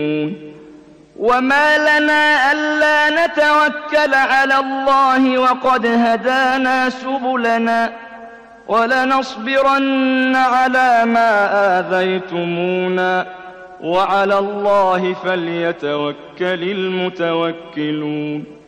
وما لنا ألا نتوكل على الله وقد هدانا سبلنا ولنصبرن على ما آذيتمونا وعلى الله فليتوكل المتوكلون.